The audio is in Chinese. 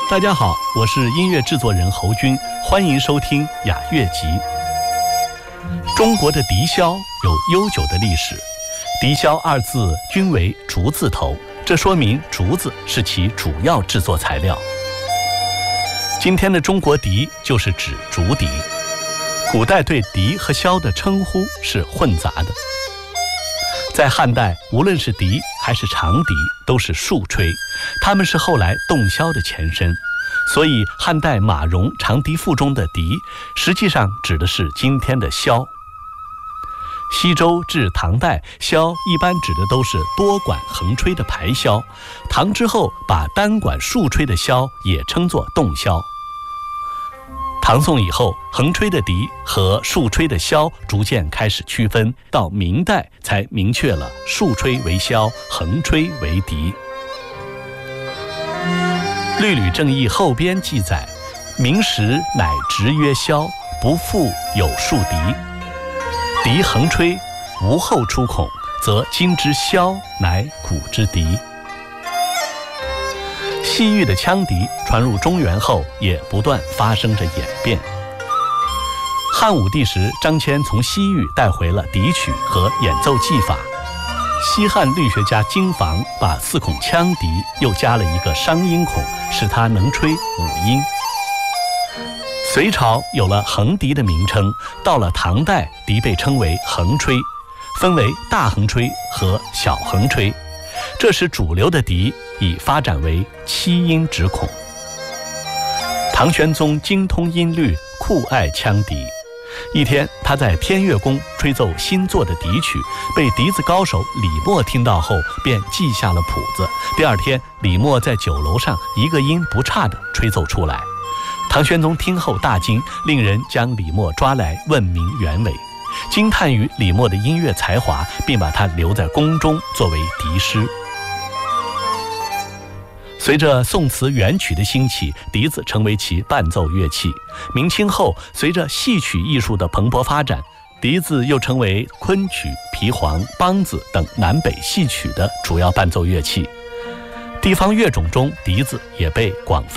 大家好，我是音乐制作人侯军，欢迎收听雅乐集。中国的笛箫有悠久的历史，笛箫二字均为竹字头，这说明竹子是其主要制作材料。今天的中国笛就是指竹笛，古代对笛和箫的称呼是混杂的。在汉代，无论是笛还是长笛都是竖吹，它们是后来洞箫的前身，所以汉代马融《长笛赋》中的笛实际上指的是今天的箫。西周至唐代，箫一般指的都是多管横吹的排箫，唐之后把单管竖吹的箫也称作洞箫。唐宋以后，横吹的笛和竖吹的箫逐渐开始区分，到明代才明确了竖吹为箫，横吹为笛。《律吕正义》后编记载，明时乃直曰箫，不复有竖笛。笛横吹，无后出孔，则今之箫乃古之笛。西域的羌笛传入中原后，也不断发生着演变。汉武帝时，张骞从西域带回了笛曲和演奏技法。西汉律学家金房把4孔羌笛又加了一个商音孔，使它能吹5音。隋朝有了横笛的名称，到了唐代，笛被称为横吹，分为大横吹和小横吹，这时主流的笛已发展为7音指孔。唐玄宗精通音律，酷爱羌笛。一天，他在天乐宫吹奏新作的笛曲，被笛子高手李默听到后，便记下了谱子。第二天，李默在酒楼上一个音不差地吹奏出来。唐玄宗听后大惊，令人将李默抓来问明原委，惊叹于李默的音乐才华，并把他留在宫中作为笛师。随着宋词元曲的兴起，笛子成为其伴奏乐器。明清后，随着戏曲艺术的蓬勃发展，笛子又成为昆曲、皮黄、梆子等南北戏曲的主要伴奏乐器。地方乐种中，笛子也被广泛